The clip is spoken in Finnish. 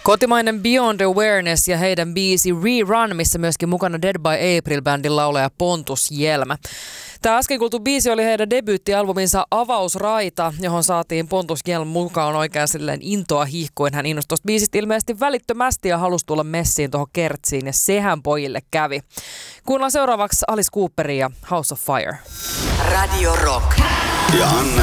Kotimainen Beyond Awareness ja heidän biisi Rerun, missä myöskin mukana Dead by April-bändin laulaja Pontus Jelmä. Tämä äsken kuultu biisi oli heidän debyyttialbuminsa Avausraita, johon saatiin Pontus Jelmä mukaan oikein silleen intoa hihkuen. Hän innostui tuosta biisistä ilmeisesti välittömästi ja halusi tulla messiin tuohon kertsiin, ja sehän pojille kävi. Kuunnellaan seuraavaksi Alice Cooperia ja House of Fire. Radio Rock. Ja Anne